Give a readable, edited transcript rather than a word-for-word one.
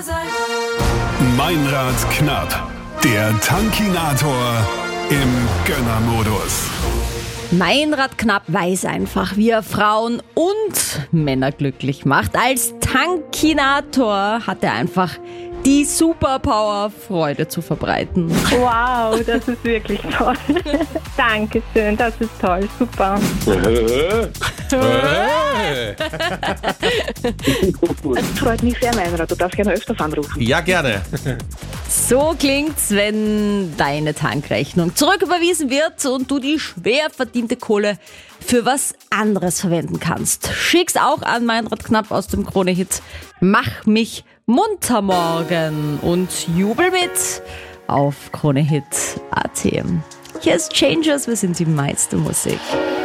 Meinrad knapp. Der Tankinator im Gönnermodus. Meinrad knapp weiß einfach, wie er Frauen und Männer glücklich macht. Als Tankinator hat er einfach die Superpower, Freude zu verbreiten. Wow, das ist wirklich toll. Dankeschön, das ist toll, super. Es freut mich sehr, Meinrad. Du darfst gerne öfters anrufen. Ja, gerne. So klingt's, wenn deine Tankrechnung zurücküberwiesen wird und du die schwer verdiente Kohle für was anderes verwenden kannst. Schick's auch an Meinrad knapp aus dem Krone-Hit Mach mich munter morgen und jubel mit auf KroneHit.at. Hier ist Changers, wir sind die meiste Musik.